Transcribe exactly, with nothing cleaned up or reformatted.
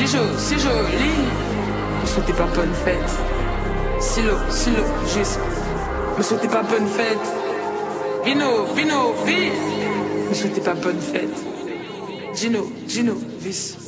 si joli, si joli. Me souhaitez pas bonne fête. Silo, silo, juste. Me souhaitez pas bonne fête. Vino, vino, vi. Me souhaitez pas bonne fête. Gino, Gino, vis.